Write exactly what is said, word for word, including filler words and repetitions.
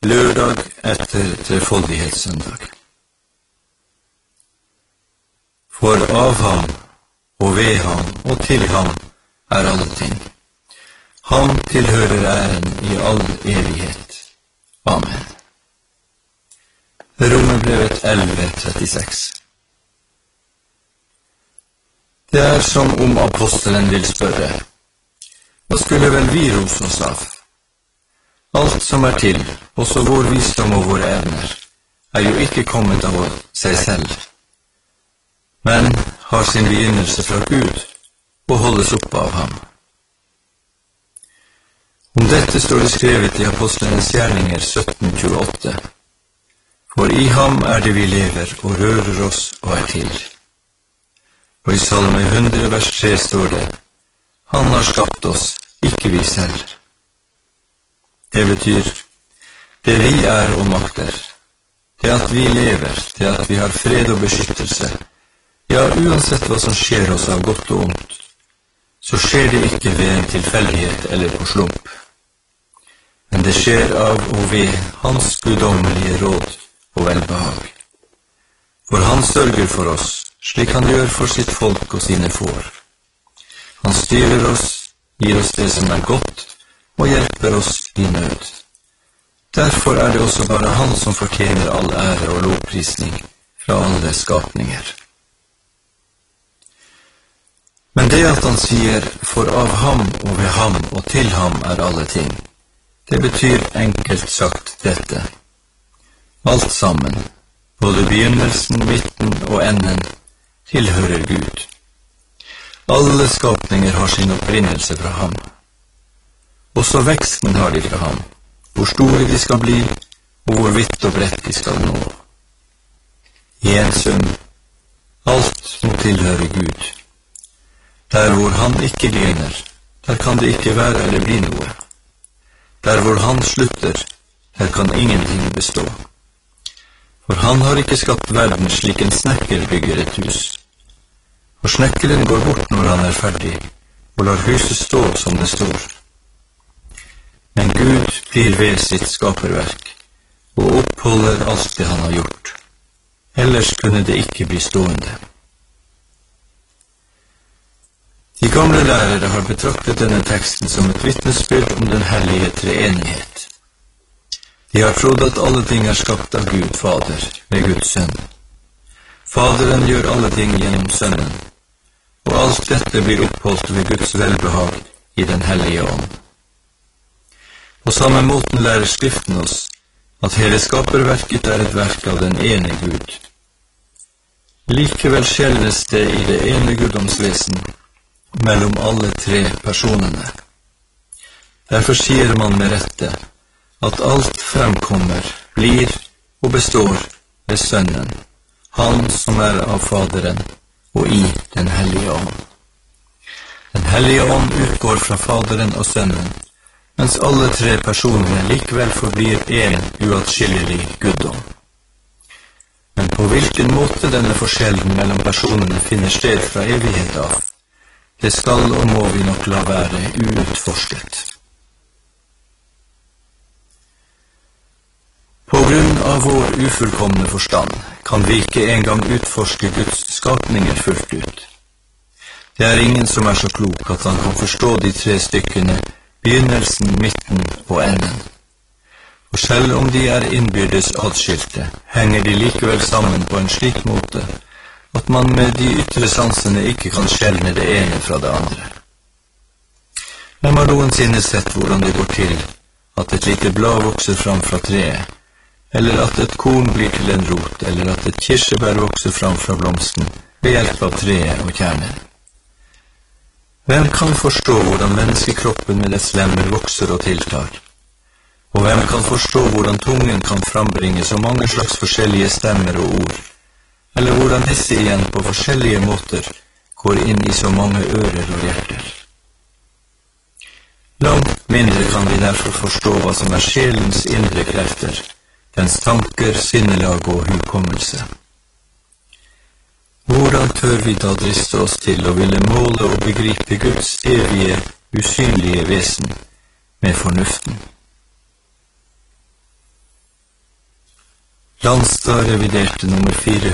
lørdag etter trefoldighetssøndag. For av ham, og ved ham, og til ham er alle ting. Han tilhører æren i all evighet. Amen. Romerbrevet elleve trettiseks. Det er som om apostelen vil spørre, hva skulle vel vi rose oss av? Alt som er til, også vår visdom og våre evner, er jo ikke kommet av seg selv, men har sin begynnelse fra Gud og holdes oppe av ham. Om dette står det skrevet i Apostelens gjerninger sytten tjueåtte. For i ham er det vi lever og rører oss og er til. Og i Salme hundre vers tre står det, han har skapt oss, ikke vi selv. Det betyr, det vi er og makter, det at vi lever, det at vi har fred og beskyttelse, ja, uansett hva som skjer oss av godt og ondt, så skjer det ikke ved en tilfeldighet eller på slump. Men det skjer av og ved hans guddommelige råd og velbehag. For han sørger for oss, slik han gjør for sitt folk og sine får. Han styrer oss, gir oss det som er godt, og hjelper oss i nød. Derfor er det også bare han som fortjener all ære og lovprisning fra alle skapninger. Men det at han sier, for av ham og ved ham og til ham er alle ting, det betyr enkelt sagt dette. Alt sammen, både begynnelsen, midten og enden, tilhører Gud. Alle skapninger har sin opprinnelse fra ham. Også veksten har de fra ham, hvor store de skal bli, og hvor vidt og bredt de skal nå. I en sum, alt må tilhøre Gud. Der hvor han ikke begynner, der kan det ikke være eller bli noe. Der hvor han slutter, der kan ingenting bestå. For han har ikke skapt verden slik en snekker bygger et hus. For snekkeren går bort når han er ferdig, og lar huset stå som det står. Men Gud blir ved sitt skaperverk, og oppholder alt det han har gjort. Ellers kunne det ikke bli stående. De gamle lærere har betraktet denne teksten som et vitnesbyrd om den hellige treenighet. De har trodd at alle ting er skapt av Gud Fader, ved Guds sønn. Faderen gjør alle ting gjennom sønnen, og alt dette blir oppholdt ved Guds velbehag i den hellige ånd. På samme måten lærer Skriften oss at hele skaperverket er et verk av den ene Gud. Likevel skjelnes det i det ene guddomsvesen mellom alle tre personene. Derfor sier man med rette at alt fremkommer, blir og består ved Sønnen, han som er av Faderen og i den hellige ånd. Den hellige ånd utgår fra Faderen og Sønnen, mens alle tre personene likevel forblir en uatskillelig guddom. Men på hvilken måte denne forskjellen mellom personene finner sted fra evighet av, det skal og må vi nok la være uutforsket. På grunn av vår ufullkomne forstand kan vi ikke engang utforske Guds skapninger fullt ut. Det er ingen som er så klok at han kan forstå de tre stykkene, begynnelsen, midten og enden. Og selv om de er innbyrdes adskilte, henger de likevel sammen på en slik måte at man med de ytre sansene ikke kan skjelne det ene fra det andre. Hvem har noensinne sett hvordan det går til at et lite blad vokser fram fra treet, eller at et korn blir til en rot, eller at et kirsebær vokser fram fra blomsten ved hjelp av treet og kjernen? Hvem kan forstå hvordan menneskekroppen med dets lemmer vokser og tiltar? Og hvem kan forstå hvordan tungen kan frambringe så mange slags forskjellige stemmer og ord, eller hvordan disse igjen på forskjellige måter går inn i så mange ører og hjerter? Langt mindre kan vi derfor forstå hva som er sjelens indre krefter, dens tanker, sinnelag og hukommelse. Hvordan tør vi da driste oss til å ville måle og begripe Guds evige, usynlige vesen med fornuften? Landstad reviderte nummer fire